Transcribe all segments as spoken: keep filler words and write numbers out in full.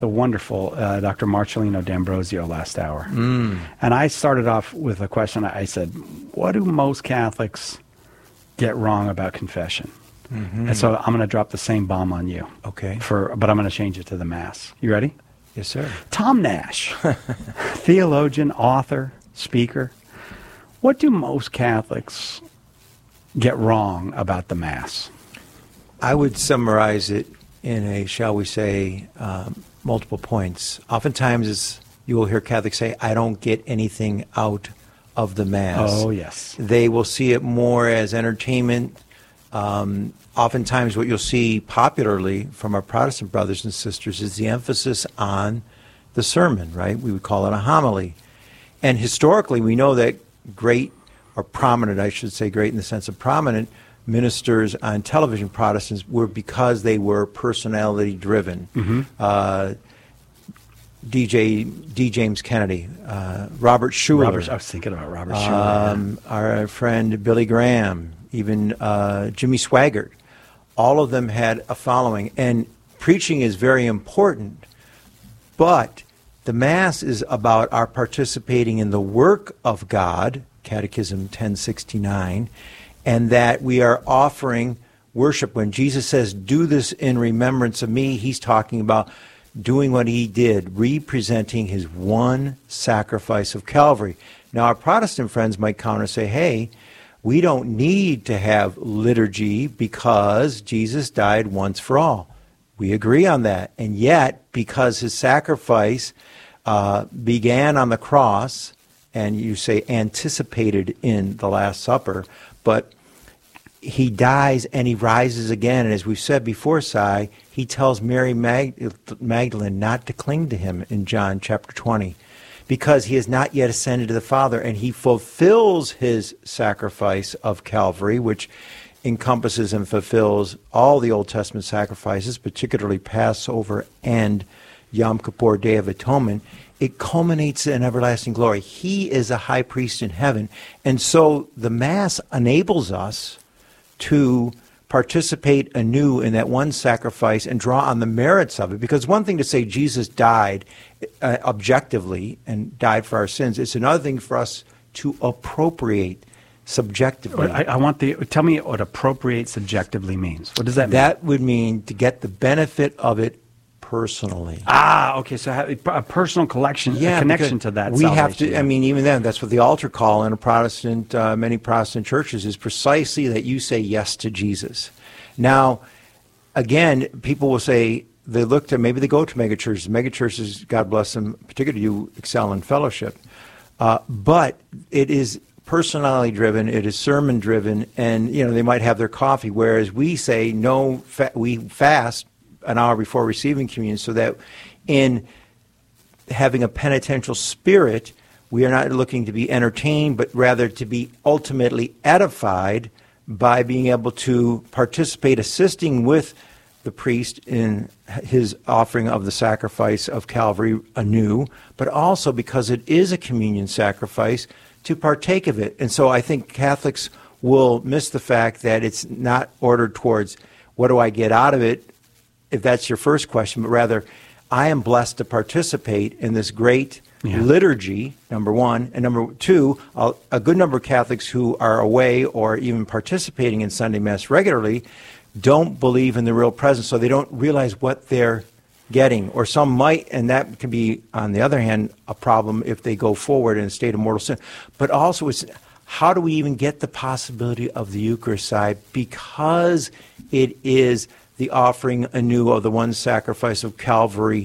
the wonderful uh, Doctor Marcellino D'Ambrosio last hour. Mm. And I started off with a question. I said, what do most Catholics get wrong about confession? Mm-hmm. And so I'm going to drop the same bomb on you. Okay. For, but I'm going to change it to the Mass. You ready? Yes, sir. Tom Nash, theologian, author, speaker. What do most Catholics get wrong about the Mass? I would summarize it in a, shall we say, um, multiple points. Oftentimes it's, you will hear Catholics say, I don't get anything out of the Mass. Oh, yes. They will see it more as entertainment. Um, oftentimes what you'll see popularly from our Protestant brothers and sisters is the emphasis on the sermon, right? We would call it a homily. And historically, we know that great, or prominent, I should say great in the sense of prominent, ministers on television, Protestants, were because they were personality driven. Mm-hmm. Uh, D J D. James Kennedy, uh, Robert Schuller. Robert, I was thinking about Robert Schuller. Um, our friend Billy Graham, even uh, Jimmy Swaggart. All of them had a following. And preaching is very important, but the Mass is about our participating in the work of God, Catechism ten sixty-nine, and that we are offering worship. When Jesus says, do this in remembrance of me, he's talking about doing what he did, representing his one sacrifice of Calvary. Now, our Protestant friends might counter and say, hey, we don't need to have liturgy because Jesus died once for all. We agree on that. And yet, because his sacrifice uh, began on the cross, and you say anticipated in the Last Supper, but he dies and he rises again. And as we've said before, Si, he tells Mary Mag- Magdalene not to cling to him in John chapter twenty, because he has not yet ascended to the Father, and he fulfills his sacrifice of Calvary, which encompasses and fulfills all the Old Testament sacrifices, particularly Passover and Yom Kippur, Day of Atonement. It culminates in everlasting glory. He is a high priest in heaven. And so the Mass enables us to participate anew in that one sacrifice and draw on the merits of it. Because one thing to say Jesus died uh, objectively and died for our sins. It's another thing for us to appropriate subjectively. I, I want the, tell me what appropriate subjectively means. What does that mean? That would mean to get the benefit of it personally. Ah, okay. So have a personal collection, yeah, a connection to that. We have to. Yeah. I mean, even then, that's what the altar call in a Protestant, uh, many Protestant churches is precisely that you say yes to Jesus. Now, again, people will say they look to maybe they go to mega churches. Mega churches, God bless them, particularly you excel in fellowship, uh, but it is personality driven. It is sermon driven, and you know they might have their coffee. Whereas we say no, fa- we fast an hour before receiving communion, so that in having a penitential spirit, we are not looking to be entertained, but rather to be ultimately edified by being able to participate, assisting with the priest in his offering of the sacrifice of Calvary anew, but also because it is a communion sacrifice, to partake of it. And so I think Catholics will miss the fact that it's not ordered towards what do I get out of it, if that's your first question, but rather, I am blessed to participate in this great yeah. liturgy, number one. And number two, a, a good number of Catholics who are away or even participating in Sunday Mass regularly don't believe in the real presence, so they don't realize what they're getting. Or some might, and that can be, on the other hand, a problem if they go forward in a state of mortal sin. But also, it's how do we even get the possibility of the Eucharist side? Because it is the offering anew of the one sacrifice of Calvary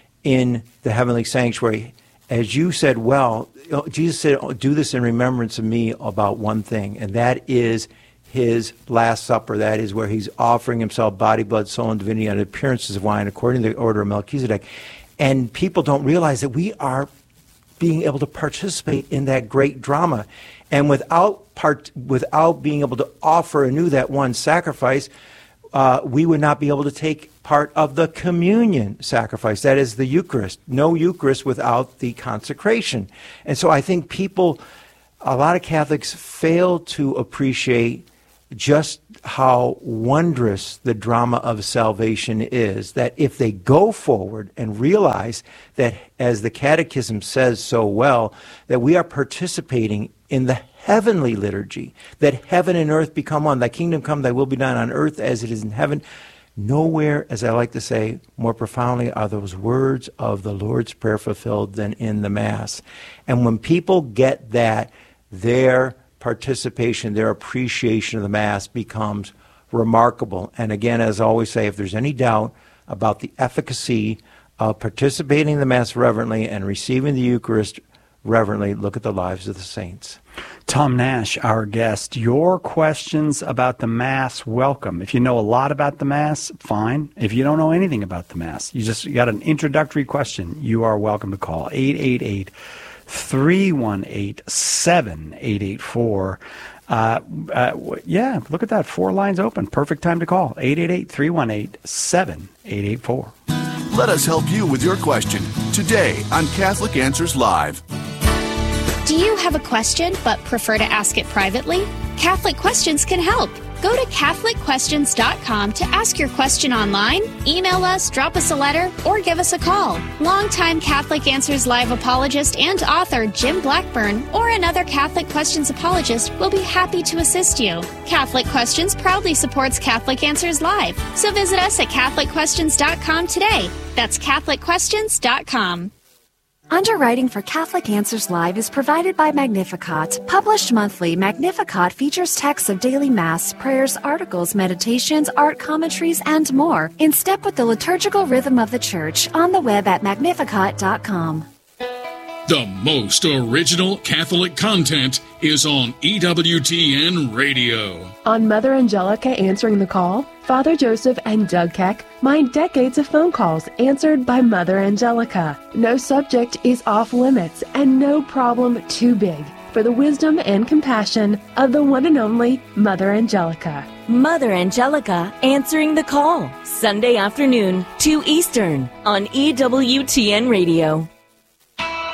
in the heavenly sanctuary. As you said, well, Jesus said, do this in remembrance of me about one thing, and that is his Last Supper. That is where he's offering himself, body, blood, soul, and divinity, under appearances of wine, according to the order of Melchizedek. And people don't realize that we are being able to participate in that great drama. And without part, without being able to offer anew that one sacrifice, Uh, we would not be able to take part of the communion sacrifice, that is the Eucharist. No Eucharist without the consecration. And so I think people, a lot of Catholics fail to appreciate just how wondrous the drama of salvation is, that if they go forward and realize that, as the Catechism says so well, that we are participating in the heavenly liturgy, that heaven and earth become one, thy kingdom come, thy will be done on earth as it is in heaven. Nowhere, as I like to say, more profoundly are those words of the Lord's Prayer fulfilled than in the Mass. And when people get that, their participation, their appreciation of the Mass becomes remarkable. And again, as I always say, if there's any doubt about the efficacy of participating in the Mass reverently and receiving the Eucharist reverently, look at the lives of the saints. Tom Nash, our guest. Your questions about the Mass, welcome. If you know a lot about the Mass, fine. If you don't know anything about the Mass, you just got an introductory question, you are welcome to call eight eight eight, three one eight, seven eight eight four. Uh, uh, yeah, look at that. Four lines open. Perfect time to call. eight eight eight, three one eight, seven eight eight four. Let us help you with your question today on Catholic Answers Live. Do you have a question but prefer to ask it privately? Catholic Questions can help. Go to Catholic Questions dot com to ask your question online, email us, drop us a letter, or give us a call. Longtime Catholic Answers Live apologist and author Jim Blackburn or another Catholic Questions apologist will be happy to assist you. Catholic Questions proudly supports Catholic Answers Live, so visit us at Catholic Questions dot com today. That's Catholic Questions dot com. Underwriting for Catholic Answers Live is provided by Magnificat. Published monthly, Magnificat features texts of daily Mass, prayers, articles, meditations, art commentaries, and more, in step with the liturgical rhythm of the Church, on the web at Magnificat dot com. The most original Catholic content is on E W T N Radio. On Mother Angelica Answering the Call, Father Joseph and Doug Keck mine decades of phone calls answered by Mother Angelica. No subject is off limits and no problem too big for the wisdom and compassion of the one and only Mother Angelica. Mother Angelica Answering the Call, Sunday afternoon, two Eastern, on E W T N Radio.